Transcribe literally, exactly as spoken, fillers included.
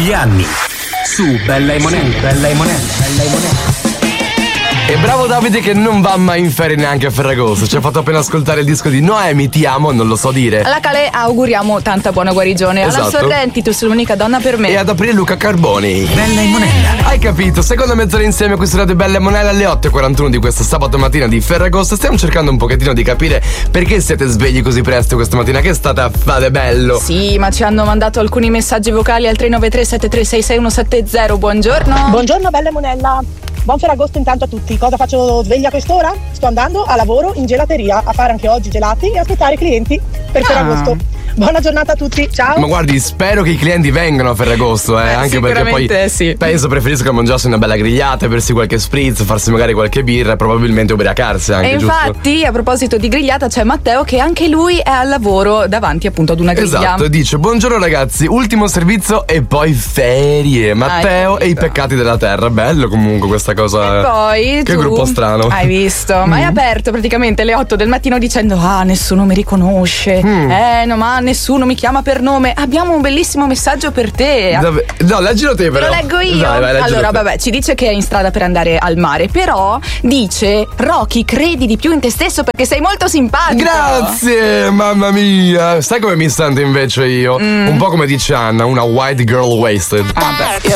gli anni. Su Bella e Monella, Bella e Monella, Bella e Monella. E bravo Davide che non va mai in ferie neanche a Ferragosto. Ci ha fatto appena ascoltare il disco di Noemi, ti amo, non lo so dire. Alla Calè auguriamo tanta buona guarigione. Esatto. Alla Sorrenti, tu sei l'unica donna per me. E ad aprire Luca Carboni. Bella e Monella. Hai capito? Seconda mezz'ora insieme qui su Radio Bella e Monella alle otto e quarantuno di questo sabato mattina di Ferragosto. Stiamo cercando un pochettino di capire perché siete svegli così presto questa mattina. Che state a fare bello? Sì, ma ci hanno mandato alcuni messaggi vocali al tre nove tre sette tre sei sei uno sette zero. Buongiorno. Buongiorno Bella e Monella. Buon Ferragosto intanto a tutti. Cosa faccio sveglia a quest'ora? Sto andando a lavoro in gelateria a fare anche oggi gelati e aspettare i clienti per Ah. Ferragosto. Buona giornata a tutti, ciao. Ma guardi, spero che i clienti vengano a Ferragosto, eh, Eh, anche perché poi sicuramente sì. penso preferiscono mangiarsi una bella grigliata, bersi qualche spritz, farsi magari qualche birra e probabilmente ubriacarsi anche, E giusto? infatti, a proposito di grigliata, c'è Matteo che anche lui è al lavoro davanti appunto ad una griglia. Esatto, e dice: buongiorno ragazzi, ultimo servizio e poi ferie. Matteo Hai e i capito. peccati della terra. Bello comunque questa cosa. E poi Che tu gruppo strano. Hai visto? Ma hai aperto praticamente alle otto del mattino dicendo: ah, nessuno mi riconosce. Mm. Eh, no, ma nessuno mi chiama per nome. Abbiamo un bellissimo messaggio per te. Dove- No, leggilo te però. Lo leggo io? Dai, vai, leggilo allora, te. vabbè, ci dice che è in strada per andare al mare, però dice: Rocky, credi di più in te stesso perché sei molto simpatico. Grazie, mamma mia. Sai come mi sento invece io? Mm. Un po' come dice Anna, una white girl wasted. Ah, beh,